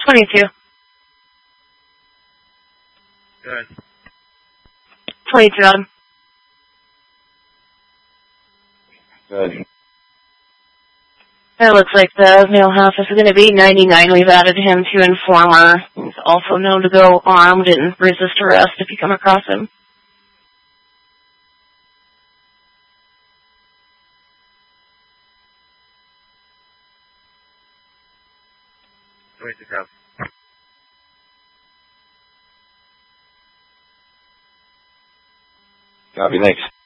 22. Good. 22 on. Good. It looks like the male half is going to be 99. We've added him to Informer. He's also known to go armed and resist arrest if you come across him. Wait to go. Copy, thanks.